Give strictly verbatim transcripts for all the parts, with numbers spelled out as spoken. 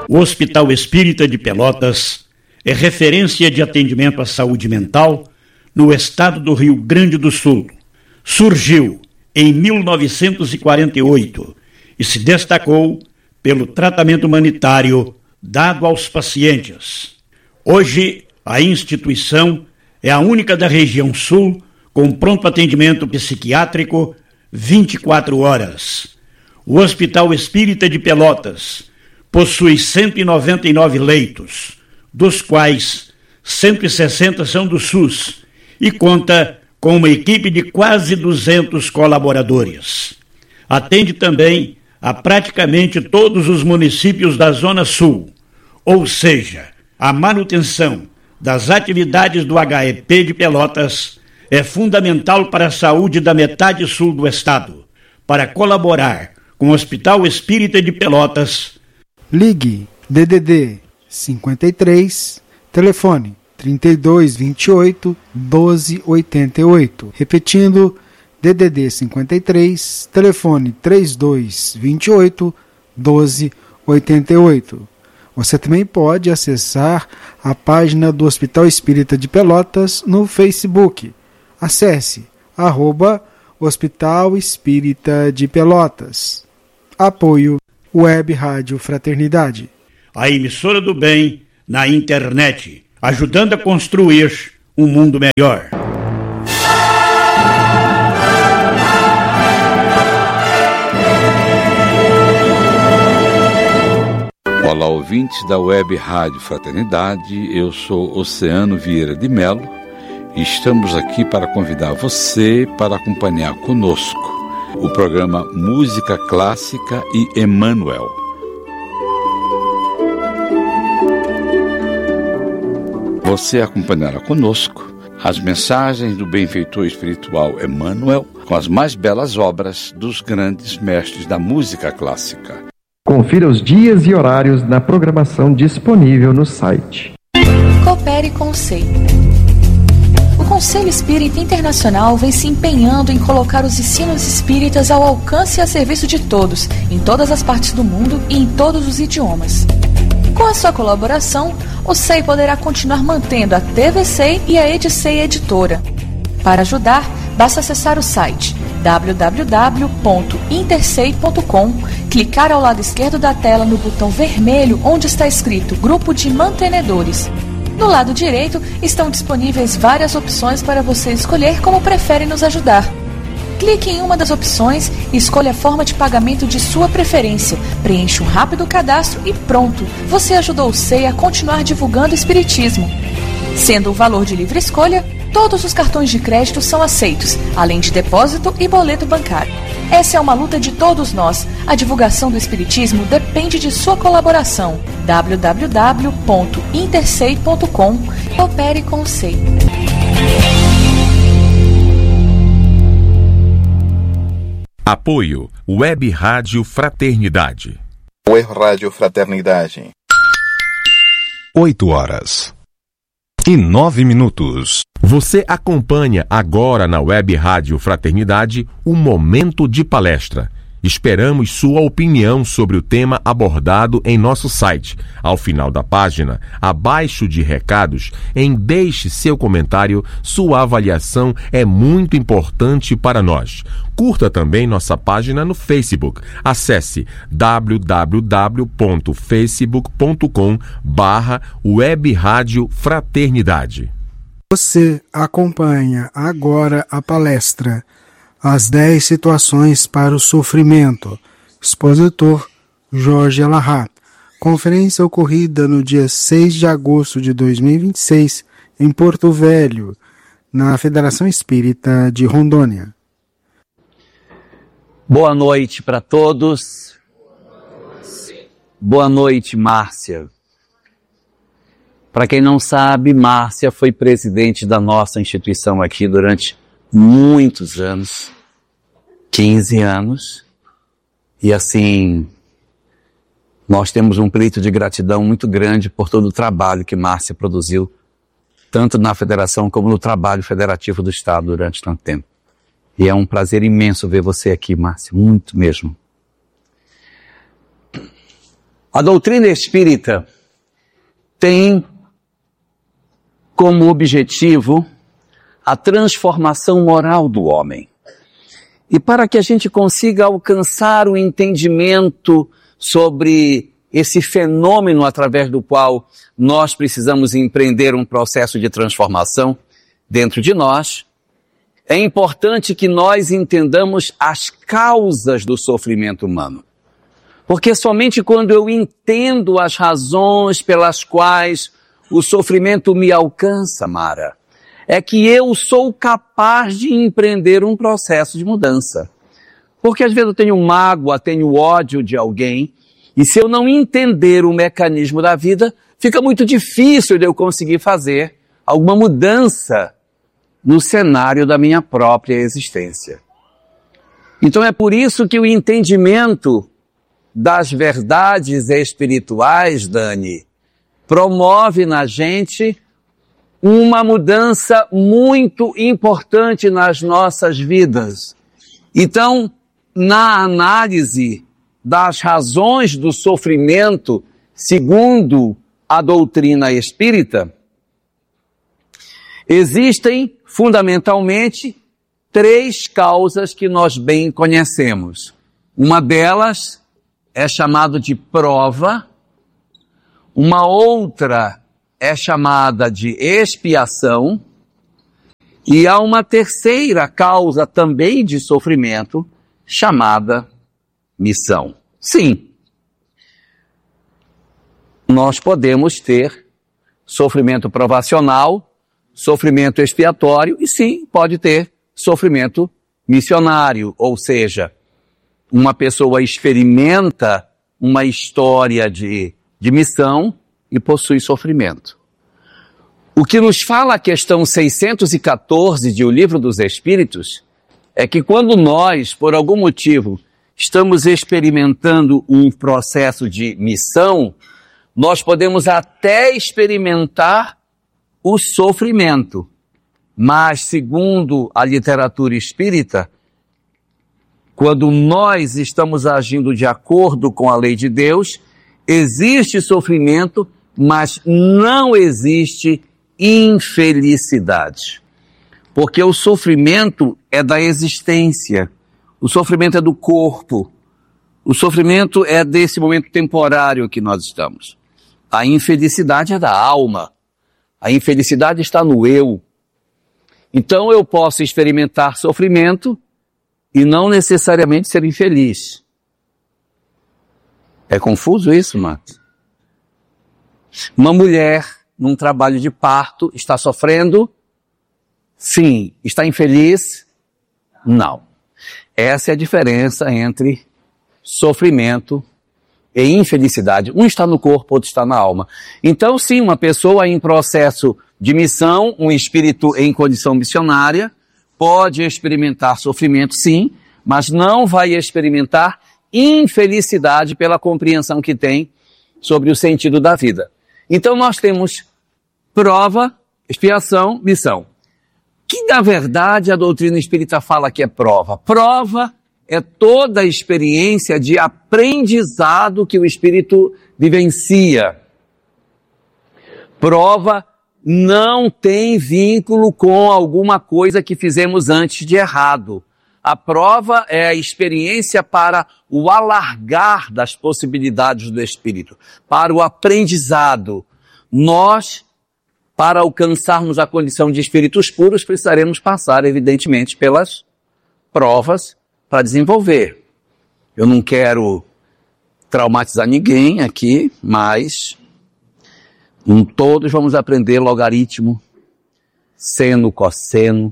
O Hospital Espírita de Pelotas é referência de atendimento à saúde mental no estado do Rio Grande do Sul. Surgiu em mil novecentos e quarenta e oito e se destacou pelo tratamento humanitário dado aos pacientes. Hoje, a instituição é a única da região sul com pronto atendimento psiquiátrico vinte e quatro horas. O Hospital Espírita de Pelotas possui cento e noventa e nove leitos, dos quais cento e sessenta são do SUS, e conta com uma equipe de quase duzentos colaboradores. Atende também a praticamente todos os municípios da Zona Sul, ou seja, a manutenção das atividades do H E P de Pelotas é fundamental para a saúde da metade sul do estado. Para colaborar com o Hospital Espírita de Pelotas, ligue D D D cinquenta e três, telefone trinta e dois, vinte e oito, doze, oitenta e oito. Repetindo, D D D cinquenta e três, telefone trinta e dois, vinte e oito, doze, oitenta e oito. Você também pode acessar a página do Hospital Espírita de Pelotas no Facebook. Acesse arroba Hospital Espírita de Pelotas. Apoio Web Rádio Fraternidade. A emissora do bem na internet, ajudando a construir um mundo melhor. Olá, ouvintes da Web Rádio Fraternidade, eu sou Oceano Vieira de Melo e estamos aqui para convidar você para acompanhar conosco o programa Música Clássica e Emmanuel. Você acompanhará conosco as mensagens do benfeitor espiritual Emmanuel com as mais belas obras dos grandes mestres da música clássica. Confira os dias e horários na programação disponível no site. Coopere com o S E I. O Conselho Espírita Internacional vem se empenhando em colocar os ensinos espíritas ao alcance e a serviço de todos, em todas as partes do mundo e em todos os idiomas. Com a sua colaboração, o S E I poderá continuar mantendo a T V C e a Edicei Editora. Para ajudar, basta acessar o site w w w ponto intersei ponto com, clicar ao lado esquerdo da tela no botão vermelho onde está escrito Grupo de Mantenedores. No lado direito estão disponíveis várias opções para você escolher como prefere nos ajudar. Clique em uma das opções e escolha a forma de pagamento de sua preferência. Preencha um rápido cadastro e pronto! Você ajudou o S E I a continuar divulgando o Espiritismo. Sendo o valor de livre escolha, todos os cartões de crédito são aceitos, além de depósito e boleto bancário. Essa é uma luta de todos nós. A divulgação do Espiritismo depende de sua colaboração. w w w ponto intersei ponto com. Opere com o S E I. Apoio Web Rádio Fraternidade. Web Rádio Fraternidade. oito horas e nove minutos. Você acompanha agora na Web Rádio Fraternidade o Momento de Palestra. Esperamos sua opinião sobre o tema abordado em nosso site. Ao final da página, abaixo de recados, em deixe seu comentário, sua avaliação é muito importante para nós. Curta também nossa página no Facebook. Acesse w w w ponto facebook ponto com barra Web Rádio Fraternidade. Você acompanha agora a palestra As dez Situações para o Sofrimento. Expositor Jorge Alahá. Conferência ocorrida no dia seis de agosto de dois mil e vinte e seis em Porto Velho, na Federação Espírita de Rondônia. Boa noite para todos. Boa noite, Márcia. Para quem não sabe, Márcia foi presidente da nossa instituição aqui durante muitos anos, quinze anos, e assim, nós temos um pleito de gratidão muito grande por todo o trabalho que Márcia produziu, tanto na federação como no trabalho federativo do Estado durante tanto tempo. E é um prazer imenso ver você aqui, Márcia, muito mesmo. A doutrina espírita tem como objetivo a transformação moral do homem. E para que a gente consiga alcançar o entendimento sobre esse fenômeno através do qual nós precisamos empreender um processo de transformação dentro de nós, é importante que nós entendamos as causas do sofrimento humano. Porque somente quando eu entendo as razões pelas quais o sofrimento me alcança, Mara, é que eu sou capaz de empreender um processo de mudança. Porque às vezes eu tenho mágoa, tenho ódio de alguém, e se eu não entender o mecanismo da vida, fica muito difícil de eu conseguir fazer alguma mudança no cenário da minha própria existência. Então é por isso que o entendimento das verdades espirituais, Dani, promove na gente uma mudança muito importante nas nossas vidas. Então, na análise das razões do sofrimento, segundo a doutrina espírita, existem fundamentalmente três causas que nós bem conhecemos. Uma delas é chamada de prova, uma outra é chamada de expiação, e há uma terceira causa também de sofrimento, chamada missão. Sim, nós podemos ter sofrimento provacional, sofrimento expiatório, e sim, pode ter sofrimento missionário, ou seja, uma pessoa experimenta uma história de, de missão e possui sofrimento. O que nos fala a questão seiscentos e quatorze de O Livro dos Espíritos é que quando nós, por algum motivo, estamos experimentando um processo de missão, nós podemos até experimentar o sofrimento. Mas, segundo a literatura espírita, quando nós estamos agindo de acordo com a lei de Deus, existe sofrimento, mas não existe infelicidade. Porque o sofrimento é da existência, o sofrimento é do corpo, o sofrimento é desse momento temporário que nós estamos. A infelicidade é da alma, a infelicidade está no eu. Então eu posso experimentar sofrimento e não necessariamente ser infeliz. É confuso isso, Marcos? Uma mulher num trabalho de parto está sofrendo? Sim. Está infeliz? Não. Essa é a diferença entre sofrimento e infelicidade. Um está no corpo, outro está na alma. Então, sim, uma pessoa em processo de missão, um espírito em condição missionária, pode experimentar sofrimento, sim, mas não vai experimentar infelicidade pela compreensão que tem sobre o sentido da vida. Então nós temos prova, expiação, missão. Que na verdade a doutrina espírita fala que é prova. Prova é toda a experiência de aprendizado que o espírito vivencia. Prova não tem vínculo com alguma coisa que fizemos antes de errado. A prova é a experiência para o alargar das possibilidades do espírito, para o aprendizado. Nós, para alcançarmos a condição de espíritos puros, precisaremos passar, evidentemente, pelas provas para desenvolver. Eu não quero traumatizar ninguém aqui, mas em todos vamos aprender logaritmo, seno, cosseno.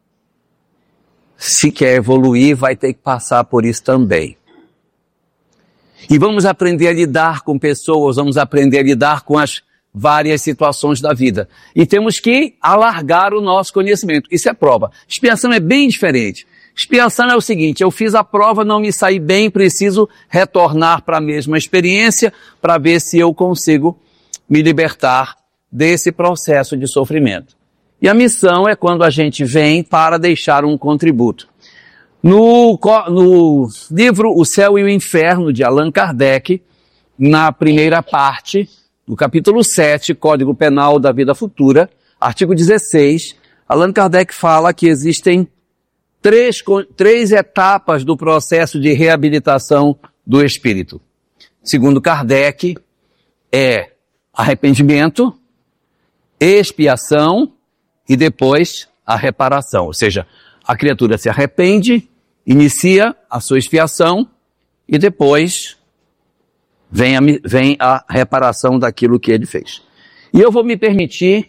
Se quer evoluir, vai ter que passar por isso também. E vamos aprender a lidar com pessoas, vamos aprender a lidar com as várias situações da vida. E temos que alargar o nosso conhecimento. Isso é prova. Expiação é bem diferente. Expiação é o seguinte: eu fiz a prova, não me saí bem, preciso retornar para a mesma experiência para ver se eu consigo me libertar desse processo de sofrimento. E a missão é quando a gente vem para deixar um contributo. No, no livro O Céu e o Inferno, de Allan Kardec, na primeira parte do capítulo sete, Código Penal da Vida Futura, artigo dezesseis, Allan Kardec fala que existem três, três etapas do processo de reabilitação do espírito. Segundo Kardec, é arrependimento, expiação e depois a reparação. Ou seja, a criatura se arrepende, inicia a sua expiação e depois vem a, vem a reparação daquilo que ele fez. E eu vou me permitir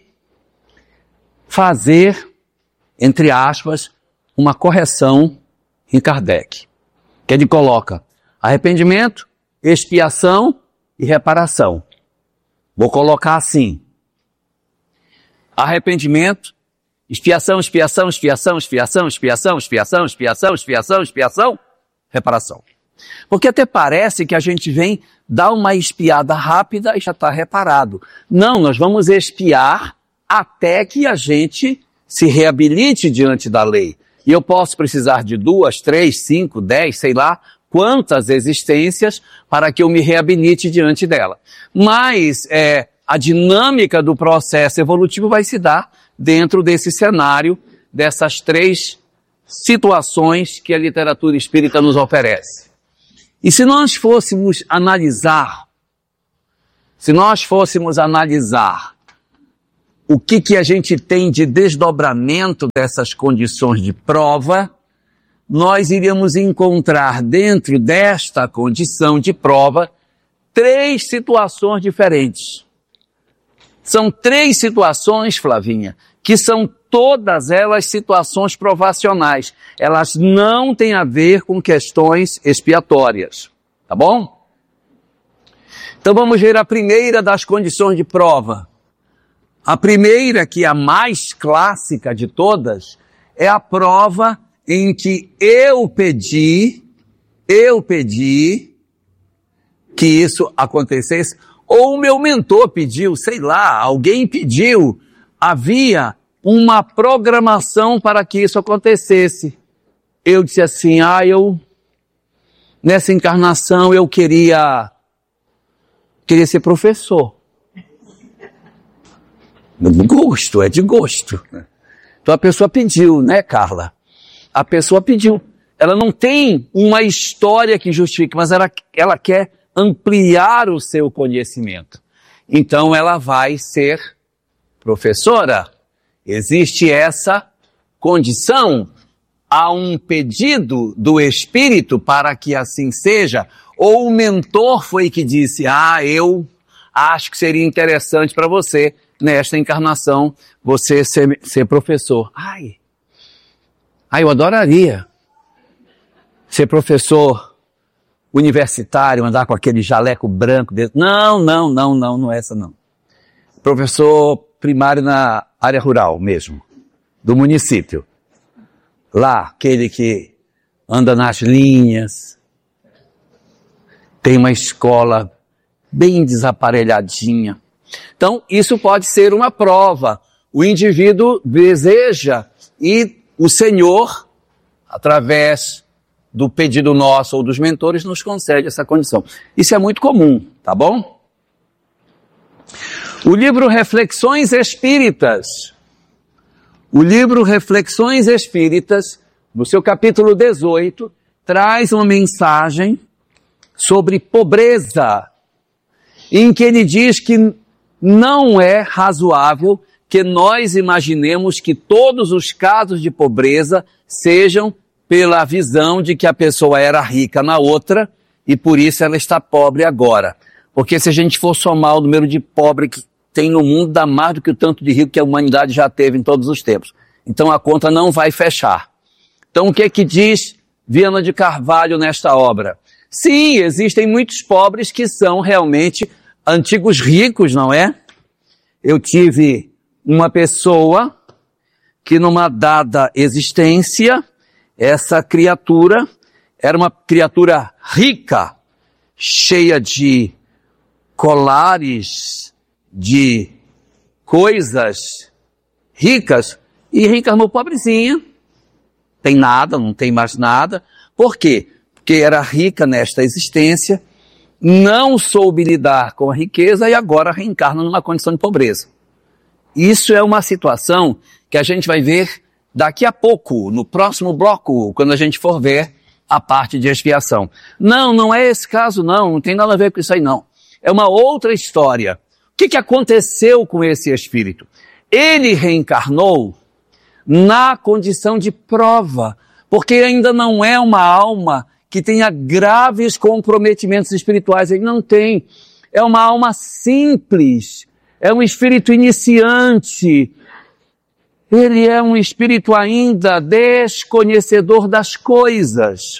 fazer, entre aspas, uma correção em Kardec, que ele coloca arrependimento, expiação e reparação. Vou colocar assim: arrependimento, expiação, expiação, expiação, expiação, expiação, expiação, expiação, expiação, expiação, reparação. Porque até parece que a gente vem dar uma expiada rápida e já está reparado. Não, nós vamos expiar até que a gente se reabilite diante da lei. E eu posso precisar de duas, três, cinco, dez, sei lá, quantas existências para que eu me reabilite diante dela. Mas é, a dinâmica do processo evolutivo vai se dar dentro desse cenário, dessas três situações que a literatura espírita nos oferece. E se nós fôssemos analisar, se nós fôssemos analisar o que, que a gente tem de desdobramento dessas condições de prova, nós iríamos encontrar dentro desta condição de prova três situações diferentes. São três situações, Flavinha, que são todas elas situações provacionais. Elas não têm a ver com questões expiatórias, tá bom? Então vamos ver a primeira das condições de prova. A primeira, que é a mais clássica de todas, é a prova em que eu pedi, eu pedi que isso acontecesse, ou o meu mentor pediu, sei lá, alguém pediu, havia uma programação para que isso acontecesse. Eu disse assim, ah, eu, nessa encarnação eu queria, queria ser professor. Gosto, é de gosto. Então a pessoa pediu, né, Carla? A pessoa pediu. Ela não tem uma história que justifique, mas ela, ela quer ampliar o seu conhecimento. Então ela vai ser professora. Existe essa condição. Há um pedido do espírito para que assim seja, ou o mentor foi que disse, ah, eu acho que seria interessante para você, nesta encarnação, você ser, ser professor. Ai, ai, eu adoraria ser professor universitário, andar com aquele jaleco branco dentro. Não, não, não, não, não é essa não. Professor primário na área rural mesmo, do município. Lá, aquele que anda nas linhas, tem uma escola bem desaparelhadinha. Então, isso pode ser uma prova. O indivíduo deseja e o Senhor, através do pedido nosso ou dos mentores, nos concede essa condição. Isso é muito comum, tá bom? O livro Reflexões Espíritas, o livro Reflexões Espíritas, no seu capítulo dezoito, traz uma mensagem sobre pobreza, em que ele diz que não é razoável que nós imaginemos que todos os casos de pobreza sejam pela visão de que a pessoa era rica na outra e por isso ela está pobre agora. Porque se a gente for somar o número de pobres que tem no mundo, dá mais do que o tanto de rico que a humanidade já teve em todos os tempos. Então a conta não vai fechar. Então o que é que diz Viana de Carvalho nesta obra? Sim, existem muitos pobres que são realmente antigos ricos, não é? Eu tive uma pessoa que numa dada existência, essa criatura era uma criatura rica, cheia de colares, de coisas ricas, e reencarnou pobrezinha. Tem nada, não tem mais nada. Por quê? Porque era rica nesta existência, não soube lidar com a riqueza e agora reencarna numa condição de pobreza. Isso é uma situação que a gente vai ver daqui a pouco, no próximo bloco, quando a gente for ver a parte de expiação. Não, não é esse caso não, não tem nada a ver com isso aí não. É uma outra história. O que, que aconteceu com esse espírito? Ele reencarnou na condição de prova, porque ainda não é uma alma que tenha graves comprometimentos espirituais. Ele não tem. É uma alma simples. É um espírito iniciante. Ele é um espírito ainda desconhecedor das coisas.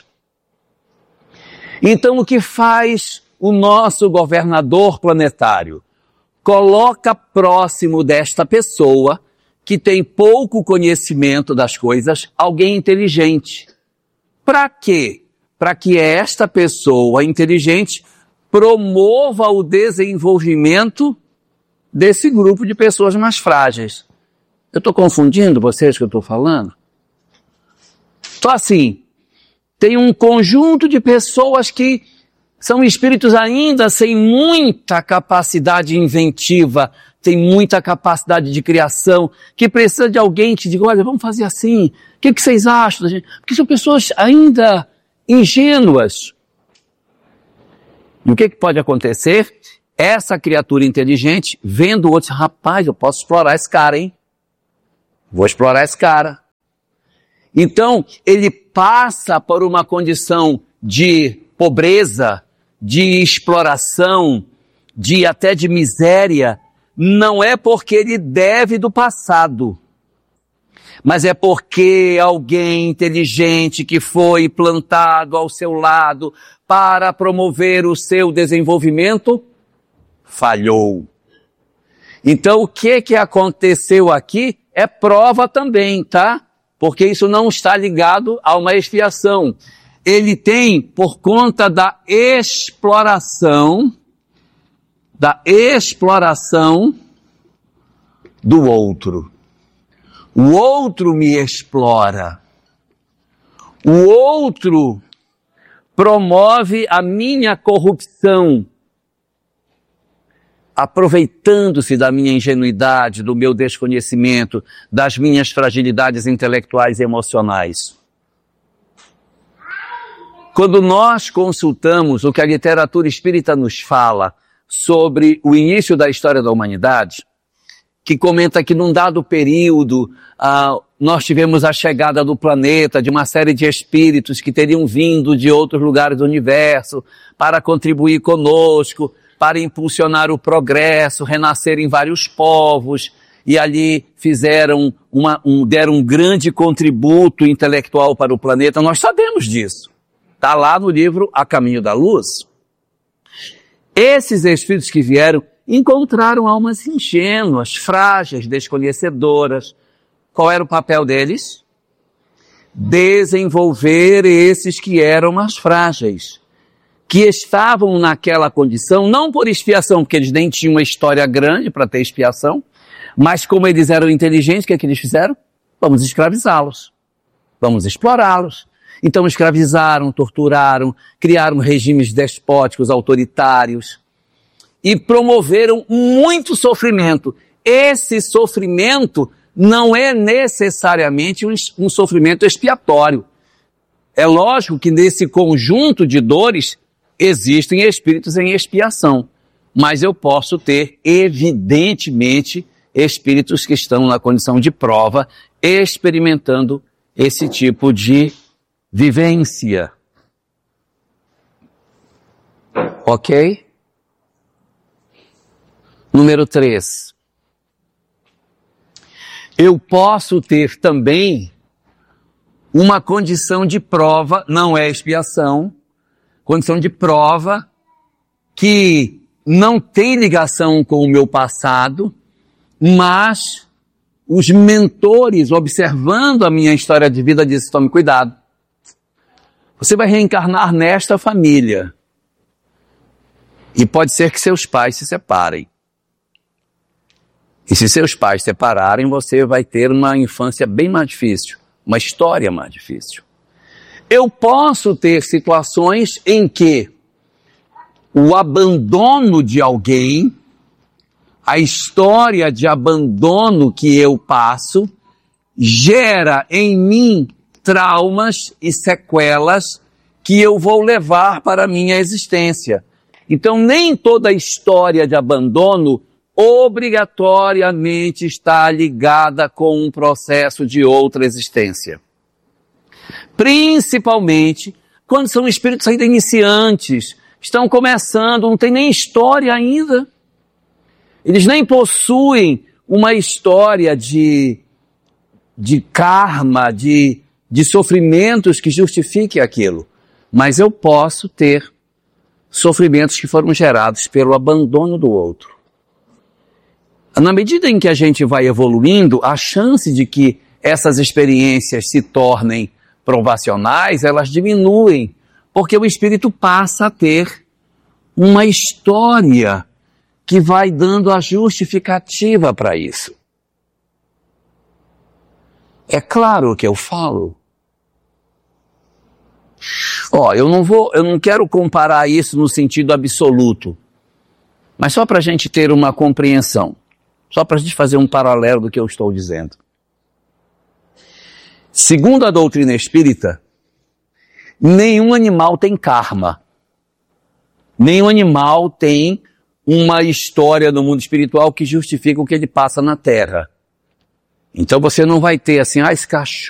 Então, o que faz o nosso governador planetário? Coloca próximo desta pessoa que tem pouco conhecimento das coisas, alguém inteligente. Para quê? Para que esta pessoa inteligente promova o desenvolvimento desse grupo de pessoas mais frágeis. Eu estou confundindo vocês que eu estou falando? Então assim, tem um conjunto de pessoas que são espíritos ainda sem muita capacidade inventiva, tem muita capacidade de criação, que precisa de alguém que diga, olha, vamos fazer assim, o que, que vocês acham da gente? Porque são pessoas ainda ingênuas. E o que, que pode acontecer? Essa criatura inteligente, vendo o outro, rapaz, eu posso explorar esse cara, hein? Vou explorar esse cara. Então, ele passa por uma condição de pobreza, de exploração, de até de miséria, não é porque ele deve do passado, mas é porque alguém inteligente que foi plantado ao seu lado para promover o seu desenvolvimento, falhou. Então, o que que aconteceu aqui é prova também, tá? Porque isso não está ligado a uma expiação. Ele tem, por conta da exploração, da exploração do outro. O outro me explora. O outro promove a minha corrupção, aproveitando-se da minha ingenuidade, do meu desconhecimento, das minhas fragilidades intelectuais e emocionais. Quando nós consultamos o que a literatura espírita nos fala sobre o início da história da humanidade, que comenta que num dado período ah, nós tivemos a chegada do planeta de uma série de espíritos que teriam vindo de outros lugares do universo para contribuir conosco, para impulsionar o progresso, renascer em vários povos, e ali fizeram uma, um, deram um grande contributo intelectual para o planeta. Nós sabemos disso. Está lá no livro A Caminho da Luz. Esses espíritos que vieram encontraram almas ingênuas, frágeis, desconhecedoras. Qual era o papel deles? Desenvolver esses que eram mais frágeis, que estavam naquela condição, não por expiação, porque eles nem tinham uma história grande para ter expiação, mas como eles eram inteligentes, o que é que eles fizeram? Vamos escravizá-los. Vamos explorá-los. Então escravizaram, torturaram, criaram regimes despóticos, autoritários e promoveram muito sofrimento. Esse sofrimento não é necessariamente um, um sofrimento expiatório. É lógico que nesse conjunto de dores existem espíritos em expiação, mas eu posso ter, evidentemente, espíritos que estão na condição de prova, experimentando esse tipo de vivência. Ok? Número três. Eu posso ter também uma condição de prova, não é expiação, condição de prova que não tem ligação com o meu passado, mas os mentores, observando a minha história de vida, dizem, tome cuidado. Você vai reencarnar nesta família. E pode ser que seus pais se separem. E se seus pais se separarem, você vai ter uma infância bem mais difícil, uma história mais difícil. Eu posso ter situações em que o abandono de alguém, a história de abandono que eu passo, gera em mim traumas e sequelas que eu vou levar para a minha existência. Então, nem toda história de abandono obrigatoriamente está ligada com um processo de outra existência. Principalmente quando são espíritos ainda iniciantes, estão começando, não tem nem história ainda. Eles nem possuem uma história de, de karma, de, de sofrimentos que justifique aquilo. Mas eu posso ter sofrimentos que foram gerados pelo abandono do outro. Na medida em que a gente vai evoluindo, a chance de que essas experiências se tornem provacionais, elas diminuem, porque o espírito passa a ter uma história que vai dando a justificativa para isso. É claro que eu falo. Ó, eu não vou, eu não quero comparar isso no sentido absoluto, mas só para a gente ter uma compreensão, só para a gente fazer um paralelo do que eu estou dizendo. Segundo a doutrina espírita, nenhum animal tem karma. Nenhum animal tem uma história no mundo espiritual que justifica o que ele passa na Terra. Então você não vai ter assim, ah, esse cachorro